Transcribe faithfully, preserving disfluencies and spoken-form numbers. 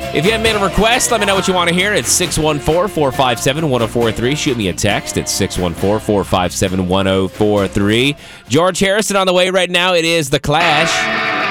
If you haven't made a request, let me know what you want to hear. It's six one four, four five seven, one oh four three. Shoot me a text at six one four, four five seven, one oh four three. George Harrison on the way right now. It is The Clash.